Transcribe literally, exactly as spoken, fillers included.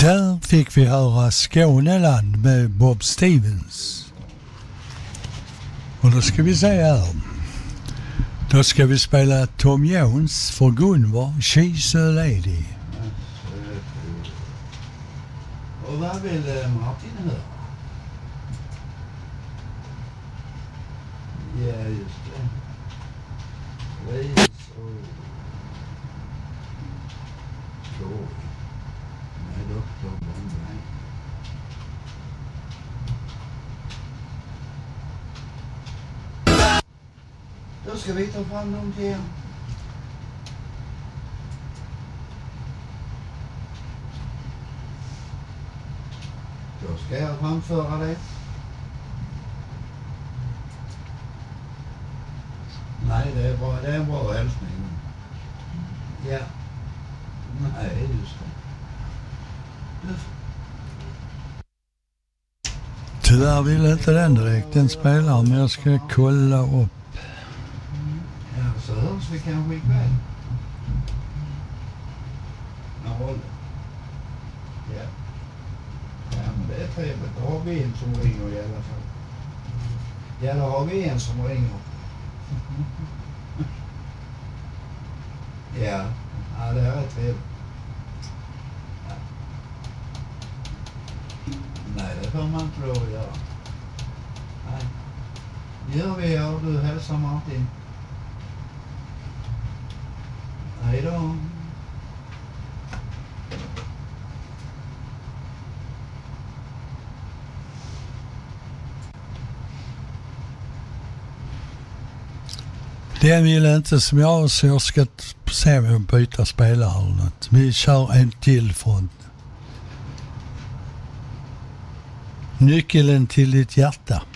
Där fick vi höra Skåneland med Bob Stevens. Och då ska vi säga här. Då ska vi spela Tom Jones för Gunvor, She's a Lady. Och vad vill Martin höra? Ja, just det. Ris och Joy med doktor Bombay. Då ska vi ta fram dem till er. Då ska jag framföra det. Nej, det är bra, det är en bra hälsning. Ja. Nej, just det. Tyvärr vill inte den direkt den spelaren, men jag ska kolla upp. Ja, så hörs vi kanske ikväll. Ja, håll. Ja. Ja, men det är trevligt. Då har vi en som ringer i alla fall. Ja, då har vi en som ringer. Ja, ja, det är rätt trevligt. Ja. Nej, det får man inte lov att göra. Nej. Gör vi, ja, du hälsar Martin. Hej då. Den vill inte som jag, så jag ska se om jag byter spelare eller något. Vi kör en till från Nyckeln till ditt hjärta.